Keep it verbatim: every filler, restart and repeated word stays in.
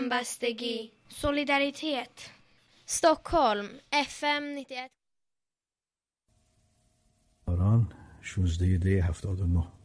همبستگی، solidaritet. Stockholm اف ام نود و یک. آران شانزده دی هفتاد و نه.